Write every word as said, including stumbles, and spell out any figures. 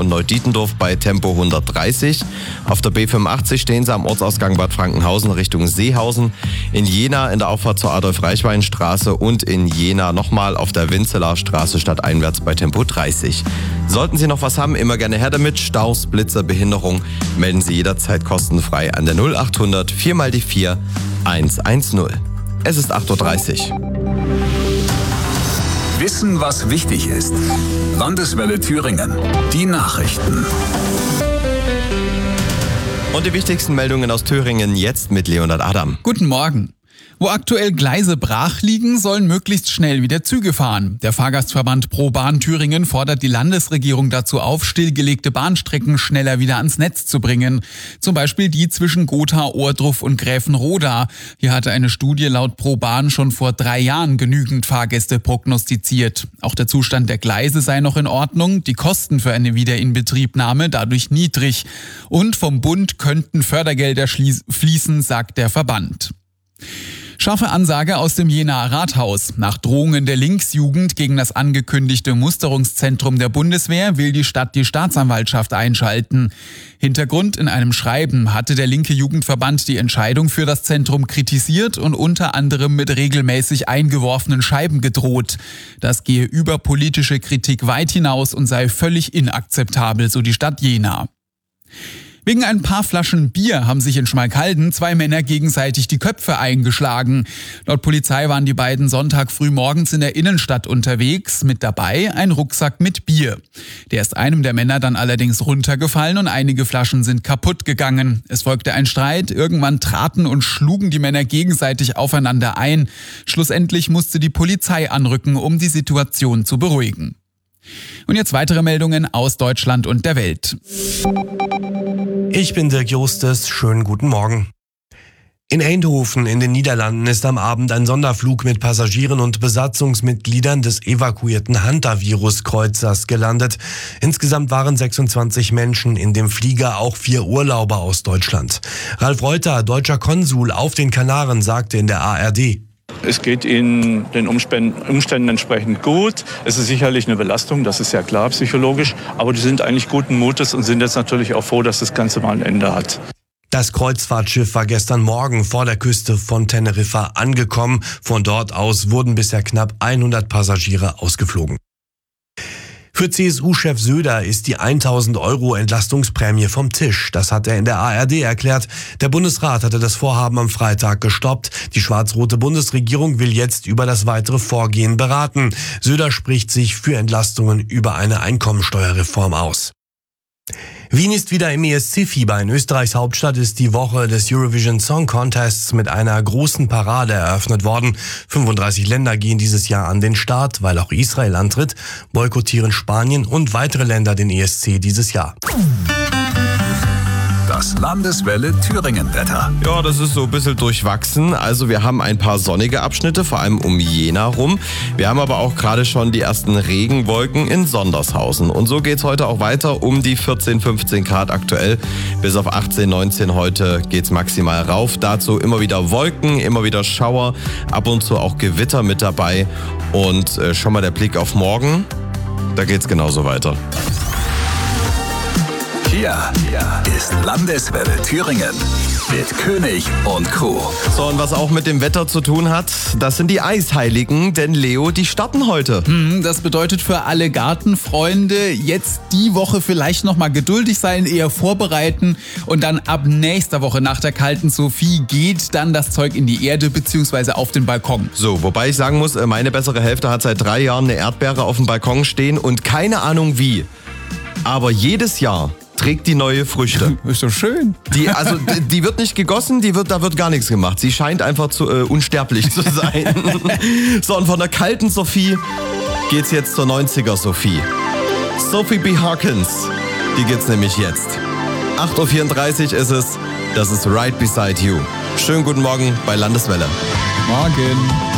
und Neudietendorf bei Tempo hundertdreißig. Auf der B fünfundachtzig stehen sie am Ortsausgang Bad Frankenhausen Richtung Seehausen. In Jena in der Auffahrt zur Adolf-Reichwein-Straße und in Jena nochmal auf der Winzelaer Straße stadteinwärts bei Tempo dreißig. Sollten Sie noch was haben, immer gerne her damit. Staus, Blitzer, Behinderung, melden Sie jederzeit kostenfrei an der null achthundert vier mal die vier eins eins null. Es ist acht Uhr dreißig. Wissen, was wichtig ist. Landeswelle Thüringen. Die Nachrichten. Und die wichtigsten Meldungen aus Thüringen jetzt mit Leonhard Adam. Guten Morgen. Wo aktuell Gleise brach liegen, sollen möglichst schnell wieder Züge fahren. Der Fahrgastverband ProBahn Thüringen fordert die Landesregierung dazu auf, stillgelegte Bahnstrecken schneller wieder ans Netz zu bringen. Zum Beispiel die zwischen Gotha, Ohrdruf und Gräfenroda. Hier hatte eine Studie laut ProBahn schon vor drei Jahren genügend Fahrgäste prognostiziert. Auch der Zustand der Gleise sei noch in Ordnung, die Kosten für eine Wiederinbetriebnahme dadurch niedrig. Und vom Bund könnten Fördergelder fließen, sagt der Verband. Scharfe Ansage aus dem Jenaer Rathaus. Nach Drohungen der Linksjugend gegen das angekündigte Musterungszentrum der Bundeswehr will die Stadt die Staatsanwaltschaft einschalten. Hintergrund: in einem Schreiben hatte der linke Jugendverband die Entscheidung für das Zentrum kritisiert und unter anderem mit regelmäßig eingeworfenen Scheiben gedroht. Das gehe über politische Kritik weit hinaus und sei völlig inakzeptabel, so die Stadt Jena. Wegen ein paar Flaschen Bier haben sich in Schmalkalden zwei Männer gegenseitig die Köpfe eingeschlagen. Laut Polizei waren die beiden Sonntag früh morgens in der Innenstadt unterwegs. Mit dabei ein Rucksack mit Bier. Der ist einem der Männer dann allerdings runtergefallen und einige Flaschen sind kaputt gegangen. Es folgte ein Streit. Irgendwann traten und schlugen die Männer gegenseitig aufeinander ein. Schlussendlich musste die Polizei anrücken, um die Situation zu beruhigen. Und jetzt weitere Meldungen aus Deutschland und der Welt. Ich bin Dirk Justus, schönen guten Morgen. In Eindhoven in den Niederlanden ist am Abend ein Sonderflug mit Passagieren und Besatzungsmitgliedern des evakuierten Hantavirus-Kreuzers gelandet. Insgesamt waren sechsundzwanzig Menschen in dem Flieger, auch vier Urlauber aus Deutschland. Ralf Reuter, deutscher Konsul auf den Kanaren, sagte in der A R D: Es geht Ihnen den Umständen, Umständen entsprechend gut. Es ist sicherlich eine Belastung, das ist ja klar psychologisch. Aber die sind eigentlich guten Mutes und sind jetzt natürlich auch froh, dass das Ganze mal ein Ende hat. Das Kreuzfahrtschiff war gestern Morgen vor der Küste von Teneriffa angekommen. Von dort aus wurden bisher knapp hundert Passagiere ausgeflogen. Für C S U-Chef Söder ist die tausend Euro Entlastungsprämie vom Tisch. Das hat er in der A R D erklärt. Der Bundesrat hatte das Vorhaben am Freitag gestoppt. Die schwarz-rote Bundesregierung will jetzt über das weitere Vorgehen beraten. Söder spricht sich für Entlastungen über eine Einkommensteuerreform aus. Wien ist wieder im E S C-Fieber. In Österreichs Hauptstadt ist die Woche des Eurovision Song Contests mit einer großen Parade eröffnet worden. fünfunddreißig Länder gehen dieses Jahr an den Start, weil auch Israel antritt, boykottieren Spanien und weitere Länder den E S C dieses Jahr. Das Landeswelle Thüringen-Wetter. Ja, das ist so ein bisschen durchwachsen. Also wir haben ein paar sonnige Abschnitte, vor allem um Jena rum. Wir haben aber auch gerade schon die ersten Regenwolken in Sondershausen. Und so geht's heute auch weiter um die vierzehn, fünfzehn Grad aktuell. Bis auf achtzehn, neunzehn heute geht's maximal rauf. Dazu immer wieder Wolken, immer wieder Schauer, ab und zu auch Gewitter mit dabei. Und äh, schon mal der Blick auf morgen. Da geht's genauso weiter. Hier ist Landeswelle Thüringen mit König und Co. So, und was auch mit dem Wetter zu tun hat, das sind die Eisheiligen, denn Leo, die starten heute. Hm, das bedeutet für alle Gartenfreunde, jetzt die Woche vielleicht nochmal geduldig sein, eher vorbereiten und dann ab nächster Woche nach der kalten Sophie geht dann das Zeug in die Erde bzw. auf den Balkon. So, wobei ich sagen muss, meine bessere Hälfte hat seit drei Jahren eine Erdbeere auf dem Balkon stehen und keine Ahnung wie. Aber jedes Jahr trägt die neue Früchte. Ist doch schön. Die, also, die, die wird nicht gegossen, die wird, da wird gar nichts gemacht. Sie scheint einfach zu, äh, unsterblich zu sein. So, und von der kalten Sophie geht's jetzt zur neunziger Sophie. Sophie B. Hawkins, die geht's nämlich jetzt. acht Uhr vierunddreißig ist es, das ist Right Beside You. Schönen guten Morgen bei Landeswelle. Morgen.